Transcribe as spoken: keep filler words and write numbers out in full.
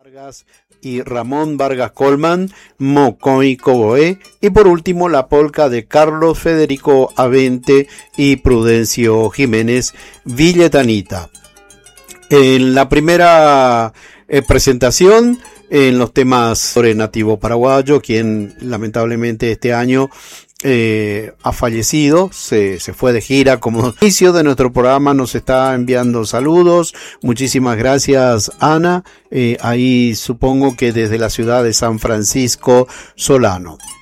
Vargas y Ramón Vargas Colman, Mocoy Coboé, y por último la polca de Carlos Federico Avente y Prudencio Jiménez, Villetanita. En la primera eh, presentación, en los temas sobre Nativo Paraguayo, quien lamentablemente este año Eh, ha fallecido, se, se fue de gira. Como inicio de nuestro programa nos está enviando saludos, muchísimas gracias Ana, eh, ahí supongo que desde la ciudad de San Francisco Solano.